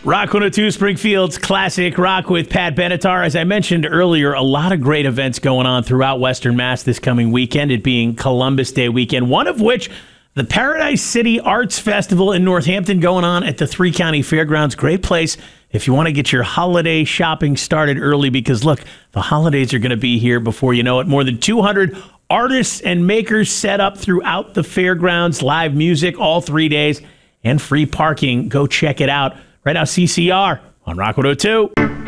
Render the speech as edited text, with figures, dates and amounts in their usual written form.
Rock 102 Springfield's Classic Rock with Pat Benatar. As I mentioned earlier, a lot of great events going on throughout Western Mass this coming weekend, it being Columbus Day weekend, one of which the Paradise City Arts Festival in Northampton going on at the Three County Fairgrounds. Great place if you want to get your holiday shopping started early because, look, the holidays are going to be here before you know it. More than 200 artists and makers set up throughout the fairgrounds, live music all 3 days, and free parking. Go check it out. Right now, CCR on Rock 102.